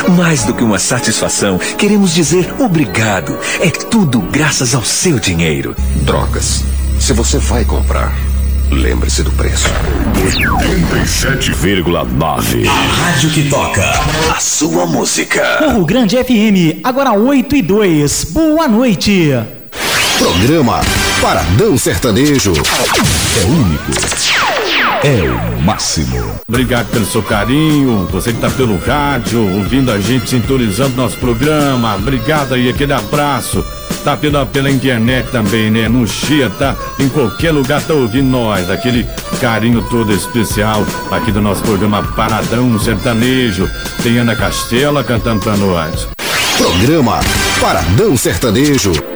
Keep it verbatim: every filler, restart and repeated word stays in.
Mais do que uma satisfação, queremos dizer obrigado. É tudo graças ao seu dinheiro. Drogas. Se você vai comprar, lembre-se do preço. oitenta e sete vírgula nove. A rádio que toca a sua música. Morro Grande F M, agora oito e dois. Boa noite. Programa Paradão Sertanejo. É único. É o máximo. Obrigado pelo seu carinho. Você que tá pelo rádio, ouvindo a gente, sintonizando nosso programa. Obrigado aí, aquele abraço. Tá pela, pela internet também, né? No Chia, tá? Em qualquer lugar tá ouvindo nós. Aquele carinho todo especial aqui do nosso programa Paradão Sertanejo. Tem Ana Castela cantando pra nós. Programa Paradão Sertanejo.